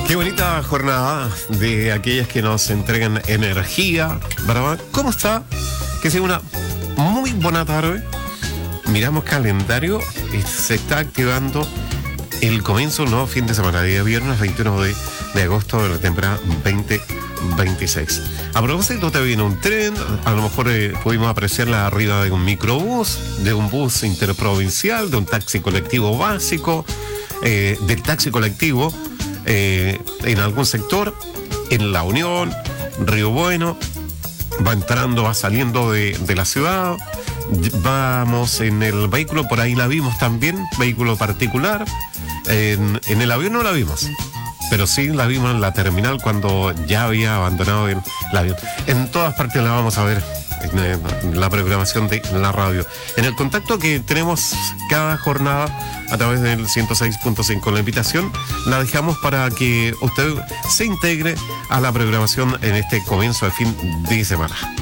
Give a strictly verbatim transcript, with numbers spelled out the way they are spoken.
Qué bonita jornada de aquellas que nos entregan energía, ¿verdad? ¿Cómo está? Que sea una muy buena tarde. Miramos calendario y se está activando el comienzo del nuevo fin de semana, día viernes veintiuno de, de agosto de la temporada veinte veintiséis. A propósito, te viene un tren, a lo mejor eh, pudimos apreciarla arriba de un microbús, de un bus interprovincial, de un taxi colectivo básico, eh, del taxi colectivo eh, en algún sector, en La Unión, Río Bueno, va entrando, va saliendo de, de la ciudad. Vamos en el vehículo, por ahí la vimos también, vehículo particular. En, en el avión no la vimos, pero sí la vimos en la terminal cuando ya había abandonado el, el avión. En todas partes la vamos a ver en, en la programación de la radio, en el contacto que tenemos cada jornada a través del ciento seis punto cinco. La invitación la dejamos para que usted se integre a la programación en este comienzo de fin de semana.